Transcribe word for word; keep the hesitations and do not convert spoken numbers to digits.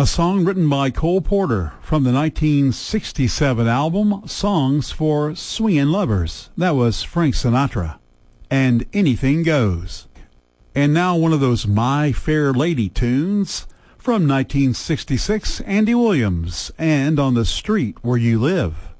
A song written by Cole Porter from the nineteen sixty-seven album Songs for Swingin' Lovers. That was Frank Sinatra. And Anything Goes. And now one of those My Fair Lady tunes from nineteen sixty-six, Andy Williams, and On the Street Where You Live.